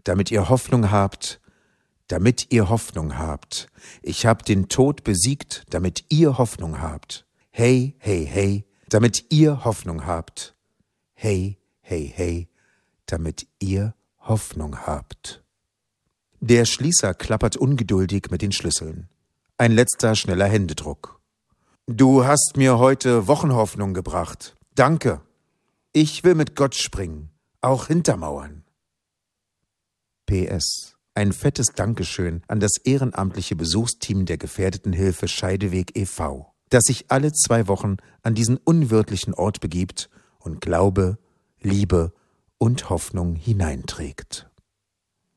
damit ihr Hoffnung habt, damit ihr Hoffnung habt. Ich hab den Tod besiegt, damit ihr Hoffnung habt. Hey, hey, hey, damit ihr Hoffnung habt. Hey, hey, hey, damit ihr Hoffnung habt. Der Schließer klappert ungeduldig mit den Schlüsseln. Ein letzter schneller Händedruck. Du hast mir heute Wochenhoffnung gebracht. Danke. Ich will mit Gott springen, auch hinter Mauern. PS. Ein fettes Dankeschön an das ehrenamtliche Besuchsteam der Gefährdetenhilfe Scheideweg e.V., das sich alle 2 Wochen an diesen unwirtlichen Ort begibt und Glaube, Liebe und Hoffnung hineinträgt.